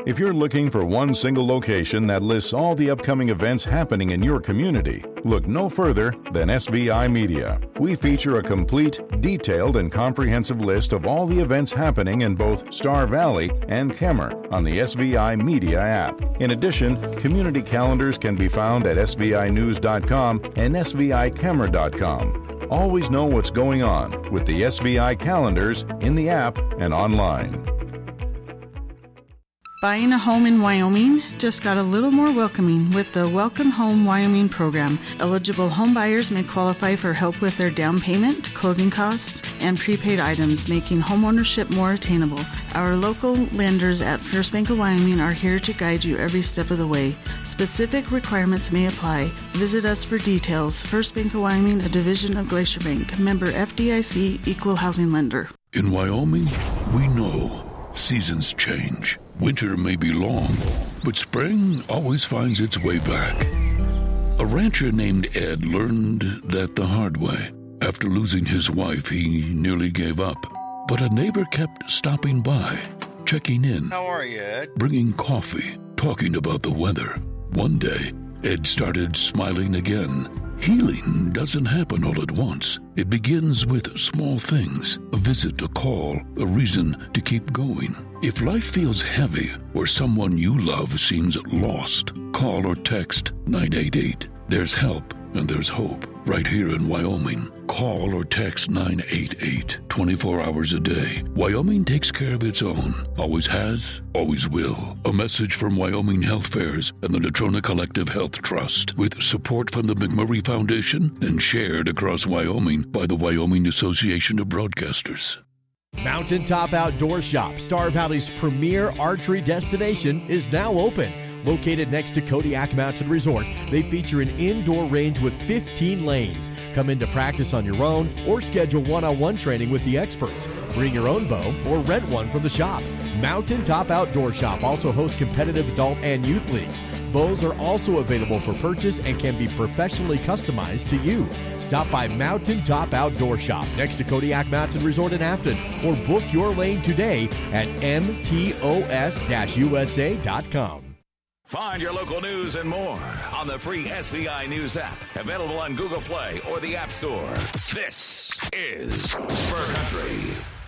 If you're looking for one single location that lists all the upcoming events happening in your community, look no further than SVI Media. We feature a complete, detailed, and comprehensive list of all the events happening in both Star Valley and Kemmer on the SVI Media app. In addition, community calendars can be found at SVInews.com and SVIKemmer.com. Always know what's going on with the SVI calendars in the app and online. Buying a home in Wyoming just got a little more welcoming with the Welcome Home Wyoming program. Eligible home buyers may qualify for help with their down payment, closing costs, and prepaid items, making homeownership more attainable. Our local lenders at First Bank of Wyoming are here to guide you every step of the way. Specific requirements may apply. Visit us for details. First Bank of Wyoming, a division of Glacier Bank, member FDIC, equal housing lender. In Wyoming, we know seasons change. Winter may be long, but spring always finds its way back. A rancher named Ed learned that the hard way. After losing his wife, he nearly gave up. But a neighbor kept stopping by, checking in. How are you, Ed? Bringing coffee, talking about the weather. One day, Ed started smiling again. Healing doesn't happen all at once. It begins with small things, a visit, a call, a reason to keep going. If life feels heavy or someone you love seems lost, call or text 988. There's help and there's hope right here in Wyoming. Call or text 988, 24 hours a day. Wyoming takes care of its own. Always has, always will. A message from Wyoming Health Fairs and the Natrona Collective Health Trust, with support from the McMurray Foundation and shared across Wyoming by the Wyoming Association of Broadcasters. Mountaintop Outdoor Shop, Star Valley's premier archery destination, is now open. Located next to Kodiak Mountain Resort, they feature an indoor range with 15 lanes. Come in to practice on your own or schedule one-on-one training with the experts. Bring your own bow or rent one from the shop. Mountaintop Outdoor Shop also hosts competitive adult and youth leagues. Bows are also available for purchase and can be professionally customized to you. Stop by Mountaintop Outdoor Shop next to Kodiak Mountain Resort in Afton or book your lane today at mtos-usa.com. Find your local news and more on the free SVI News app, available on Google Play or the App Store. This is Spur Country.